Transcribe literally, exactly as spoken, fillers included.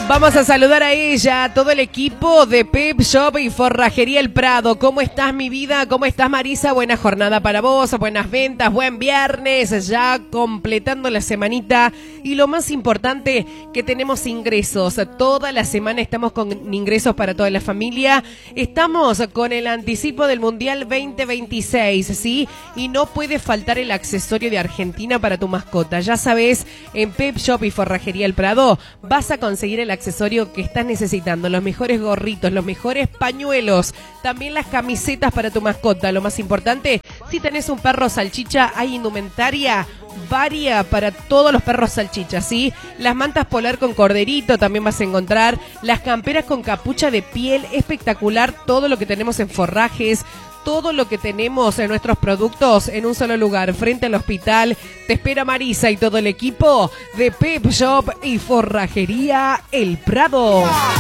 Vamos a saludar a ella, a todo el equipo de Pep Shop y Forrajería El Prado. ¿Cómo estás, mi vida? ¿Cómo estás, Marisa? Buena jornada para vos, buenas ventas, buen viernes, ya completando la semanita. Y lo más importante, que tenemos ingresos. Toda la semana estamos con ingresos para toda la familia. Estamos con el anticipo del Mundial veinte veintiséis, ¿sí? Y no puede faltar el accesorio de Argentina para tu mascota. Ya sabes, en Pep Shop y Forrajería El Prado vas a conseguir el accesorio que estás necesitando, los mejores gorritos, los mejores pañuelos, también las camisetas para tu mascota. Lo más importante, si tenés un perro salchicha, hay indumentaria varia para todos los perros salchichas, ¿sí? Las mantas polar con corderito también vas a encontrar, las camperas con capucha de piel, espectacular todo lo que tenemos en forrajes, todo lo que tenemos en nuestros productos en un solo lugar, frente al hospital. Te espera Marisa y todo el equipo de Pep Shop y Forrajería El Prado.